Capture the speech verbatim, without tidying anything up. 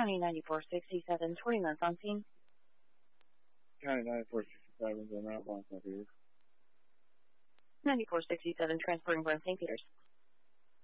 County ninety-four sixty-seven, twenty-nine Fontaine. County ninety-four sixty-seven, General St. Peters. ninety-four sixty-seven, transporting from Saint Peters.